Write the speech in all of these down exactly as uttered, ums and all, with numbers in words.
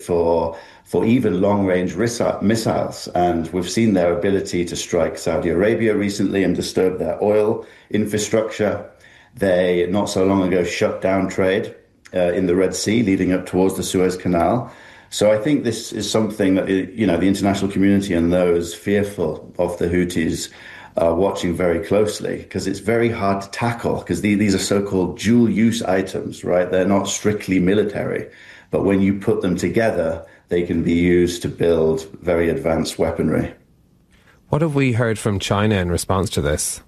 for for even long-range missiles. And we've seen their ability to strike Saudi Arabia recently and disturb their oil infrastructure. They, not so long ago, shut down trade uh, in the Red Sea leading up towards the Suez Canal. So I think this is something that, you know, the international community and those fearful of the Houthis are watching very closely, because it's very hard to tackle, because these are so-called dual-use items, right? They're not strictly military, but when you put them together, they can be used to build very advanced weaponry. What have we heard from China in response to this?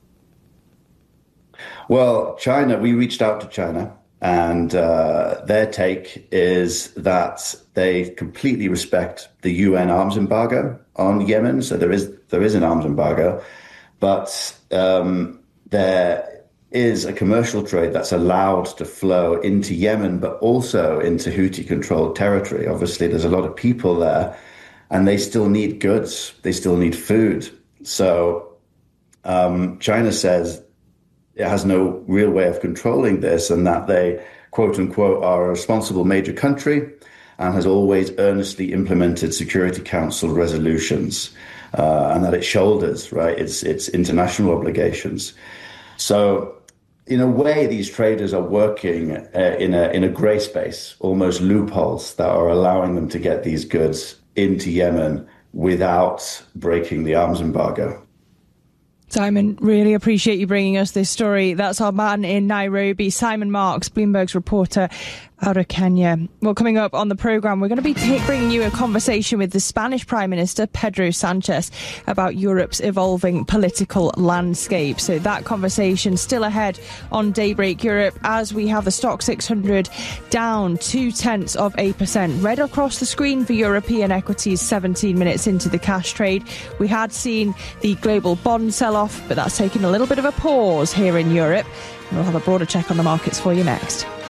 Well, China, we reached out to China, and uh, their take is that they completely respect the U N arms embargo on Yemen. So there is there is an arms embargo, but um, there is a commercial trade that's allowed to flow into Yemen, but also into Houthi-controlled territory. Obviously, there's a lot of people there, and they still need goods. They still need food. So um, China says it has no real way of controlling this, and that they, quote unquote, are a responsible major country and has always earnestly implemented Security Council resolutions, uh, and that it shoulders, right, its, its international obligations. So in a way, these traders are working uh, in a in a grey space, almost loopholes that are allowing them to get these goods into Yemen without breaking the arms embargo. Simon, really appreciate you bringing us this story. That's our man in Nairobi, Simon Marks, Bloomberg's reporter out of Kenya. Well, coming up on the programme, we're going to be t- bringing you a conversation with the Spanish Prime Minister, Pedro Sanchez, about Europe's evolving political landscape. So that conversation still ahead on Daybreak Europe, as we have the Stock six hundred down two-tenths of a percent. Red across the screen for European equities seventeen minutes into the cash trade. We had seen the global bond sell-off, but that's taken a little bit of a pause here in Europe. We'll have a broader check on the markets for you next.